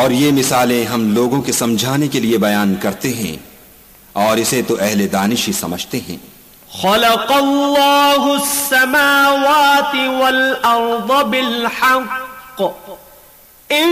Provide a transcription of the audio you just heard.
और ये मिसालें हम लोगों के समझाने के लिए बयान करते हैं, और इसे तो अहले दानिश ही समझते हैं। खलक़ल्लाहु अस्समावाति वल अर्द बिल हक़्क़